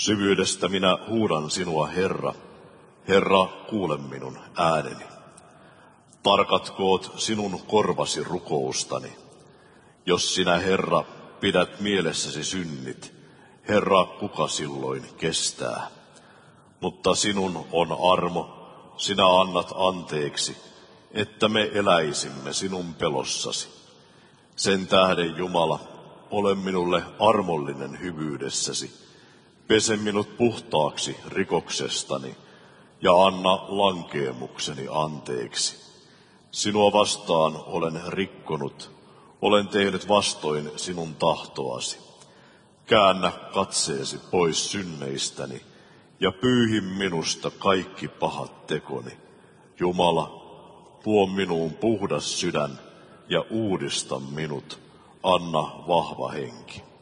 Syvyydestä minä huudan sinua, Herra. Herra, kuule minun ääneni. Tarkatkoot sinun korvasi rukoustani. Jos sinä, Herra, pidät mielessäsi synnit, Herra, kuka silloin kestää? Mutta sinun on armo, sinä annat anteeksi, että me eläisimme sinun pelossasi. Sen tähden, Jumala, ole minulle armollinen hyvyydessäsi. Pese minut puhtaaksi rikoksestani ja anna lankeemukseni anteeksi. Sinua vastaan olen rikkonut, olen tehnyt vastoin sinun tahtoasi. Käännä katseesi pois synneistäni ja pyyhi minusta kaikki pahat tekoni. Jumala, tuo minuun puhdas sydän ja uudista minut, anna vahva henki.